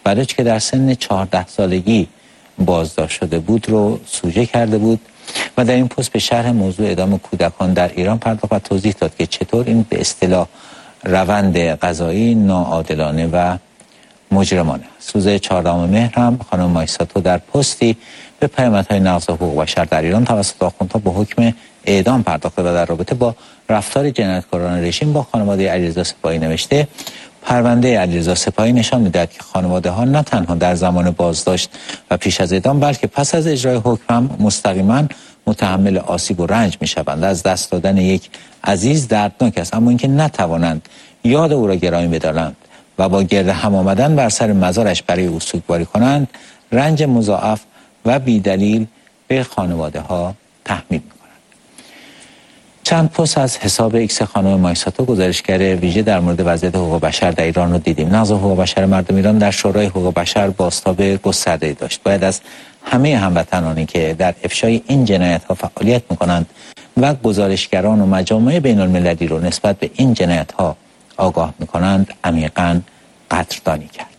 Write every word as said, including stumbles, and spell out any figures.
بلوچ که در سن چهارده سالگی بازداشت شده بود رو سوژه کرده بود و در این پست به شرح موضوع اعدام کودکان در ایران پرداخت و توضیح داد که چطور این به اصطلاح روند قضایی ناعادلانه و مجرمانه است. روز چهاردهم مهر هم خانم مایساتو در پستی به پیامدهای نقض حقوق بشر در ایران توسط آخوندها به حکم اعدام پرداخته و در رابطه با رفتار جنایتکاران رژیم با خانواده علیرضا سپاهی نوشته پرونده علیرضا سپاهی نشان می‌دهد که خانواده ها نه تنها در زمان بازداشت و پیش از اعدام بلکه پس از اجرای حکم هم مستقیما متحمل آسیب و رنج می‌شوند. از دست دادن یک عزیز دردناک است، اما اینکه نتوانند یاد او را گرامی بدارند و با گرد هم آمدن بر سر مزارش برای او سوگواری کنند رنج مضاعف و بیدلیل به خانواده ها تحمیل می‌کنند. چند پست از حساب ایکس خانم مایساتو گزارشگر ویژه در مورد وضعیت حقوق بشر در ایران رو دیدیم. نقض حقوق بشر مردم ایران در شورای حقوق بشر بازتاب گسترده‌ای داشت. باید از همه هموطنانی که در افشای این جنایت‌ها فعالیت می‌کنند و گزارشگران و مجامع بین‌المللی رو نسبت به این جنایت‌ها آگاه می‌کنند عمیقاً قدردانی کرد.